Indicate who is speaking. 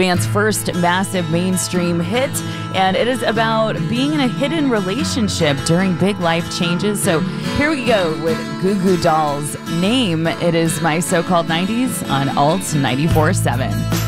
Speaker 1: band's first massive mainstream hit, and it is about being in a hidden relationship during big life changes. So here we go with Goo Goo Dolls' Name. It is My So-Called 90s on Alt 94.7.